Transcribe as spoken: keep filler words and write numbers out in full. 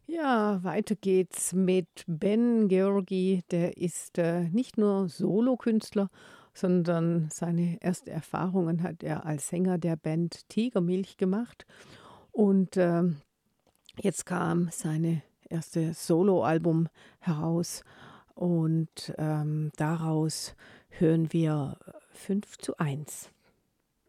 Ja, weiter geht's mit Ben Georgi. Der ist, äh, nicht nur Solokünstler, sondern seine erste Erfahrungen hat er als Sänger der Band Tigermilch gemacht. Und, ähm, jetzt kam seine erste Soloalbum heraus und, ähm, daraus hören wir fünf zu eins.